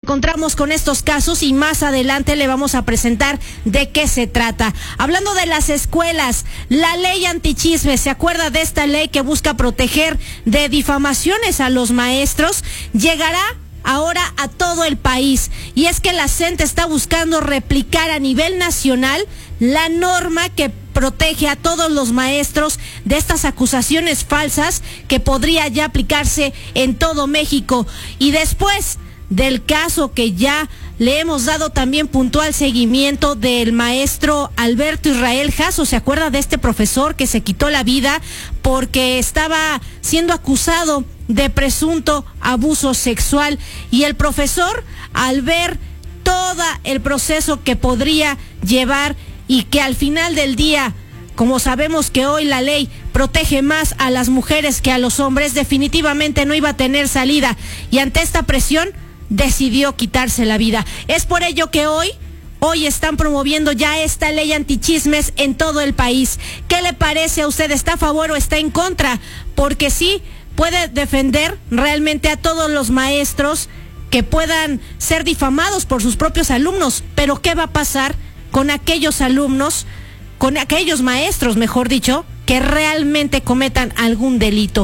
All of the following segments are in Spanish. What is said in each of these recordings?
encontramos con estos casos y más adelante le vamos a presentar de qué se trata. Hablando de las escuelas, la ley antichisme, ¿se acuerda de esta ley que busca proteger de difamaciones a los maestros? Llegará ahora a todo el país, y es que la CENTE está buscando replicar a nivel nacional la norma que protege a todos los maestros de estas acusaciones falsas que podría ya aplicarse en todo México. Y después del caso que ya le hemos dado también puntual seguimiento del maestro Alberto Israel Jasso, ¿se acuerda de este profesor que se quitó la vida porque estaba siendo acusado de presunto abuso sexual? Y el profesor, al ver todo el proceso que podría llevar y que al final del día, como sabemos que hoy la ley protege más a las mujeres que a los hombres, definitivamente no iba a tener salida, y ante esta presión decidió quitarse la vida. Es por ello que hoy están promoviendo ya esta ley antichismes en todo el país. ¿Qué le parece a usted? ¿Está a favor o está en contra? Porque sí puede defender realmente a todos los maestros que puedan ser difamados por sus propios alumnos, pero ¿qué va a pasar con aquellos alumnos, con aquellos maestros, mejor dicho, que realmente cometan algún delito?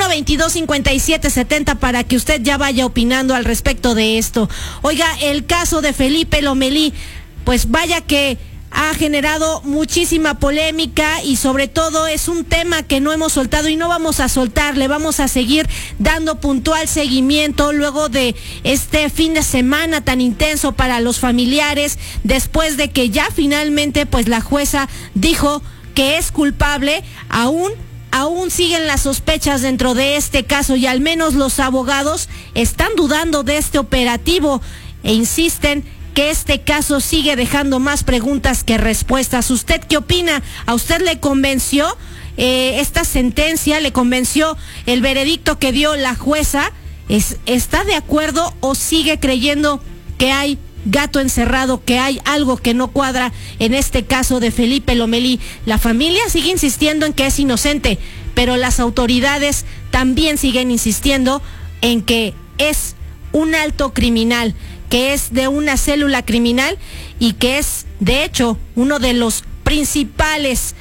1-22-57-70 para que usted ya vaya opinando al respecto de esto. Oiga, el caso de Felipe Lomelí, pues vaya que ha generado muchísima polémica, y sobre todo es un tema que no hemos soltado y no vamos a soltar. Le vamos a seguir dando puntual seguimiento luego de este fin de semana tan intenso para los familiares, después de que ya finalmente pues la jueza dijo que es culpable. Aún siguen las sospechas dentro de este caso, y al menos los abogados están dudando de este operativo e insisten que este caso sigue dejando más preguntas que respuestas. ¿Usted qué opina? ¿A usted le convenció esta sentencia? ¿Le convenció el veredicto que dio la jueza? ¿Está de acuerdo o sigue creyendo que hay gato encerrado, que hay algo que no cuadra en este caso de Felipe Lomelí? La familia sigue insistiendo en que es inocente, pero las autoridades también siguen insistiendo en que es un alto criminal, que es de una célula criminal y que es, de hecho, uno de los principales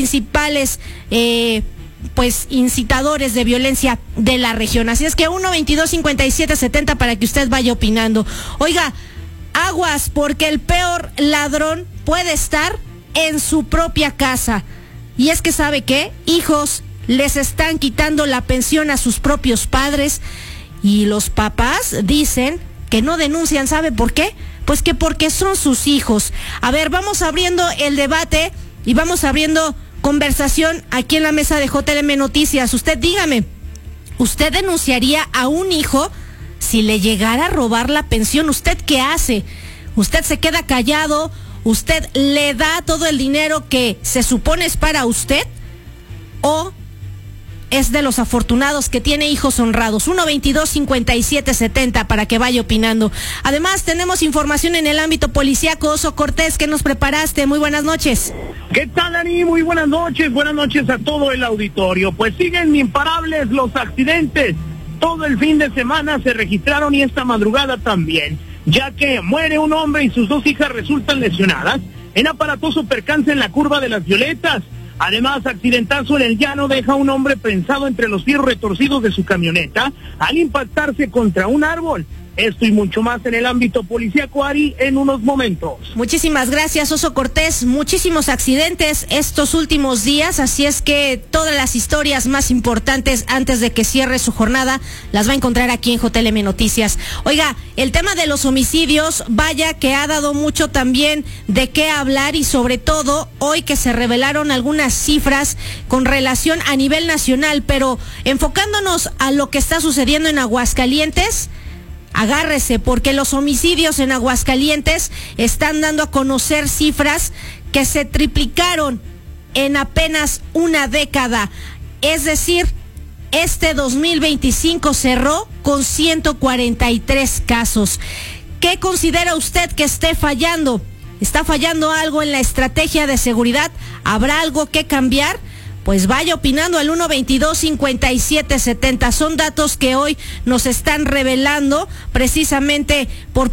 pues incitadores de violencia de la región. Así es que 1-22-57-70 para que usted vaya opinando. Oiga, aguas, porque el peor ladrón puede estar en su propia casa. Y es que, ¿sabe qué? Hijos les están quitando la pensión a sus propios padres, y los papás dicen que no denuncian. ¿Sabe por qué? Pues que porque son sus hijos. A ver, vamos abriendo el debate y vamos abriendo conversación aquí en la mesa de JLM Noticias. Usted dígame, ¿usted denunciaría a un hijo si le llegara a robar la pensión? ¿Usted qué hace? ¿Usted se queda callado? ¿Usted le da todo el dinero que se supone es para usted? ¿O es de los afortunados que tiene hijos honrados? 1-22-57-70 para que vaya opinando. Además, tenemos información en el ámbito policíaco. Oso Cortés, ¿qué nos preparaste? Muy buenas noches. ¿Qué tal, Ani? Muy buenas noches a todo el auditorio. Pues siguen imparables los accidentes. Todo el fin de semana se registraron, y esta madrugada también, ya que muere un hombre y sus dos hijas resultan lesionadas en aparatoso percance en la curva de Las Violetas. Además, accidentazo en el llano deja a un hombre prensado entre los fierros retorcidos de su camioneta al impactarse contra un árbol. Esto y mucho más en el ámbito policíaco, Ari, en unos momentos. Muchísimas gracias, Oso Cortés. Muchísimos accidentes estos últimos días, así es que todas las historias más importantes antes de que cierre su jornada las va a encontrar aquí en JLM Noticias. Oiga, el tema de los homicidios, vaya que ha dado mucho también de qué hablar, y sobre todo hoy que se revelaron algunas cifras con relación a nivel nacional, pero enfocándonos a lo que está sucediendo en Aguascalientes. Agárrese, porque los homicidios en Aguascalientes están dando a conocer cifras que se triplicaron en apenas una década. Es decir, este 2025 cerró con 143 casos. ¿Qué considera usted que esté fallando? ¿Está fallando algo en la estrategia de seguridad? ¿Habrá algo que cambiar? Pues vaya opinando al 1-22-57-70. Son datos que hoy nos están revelando precisamente por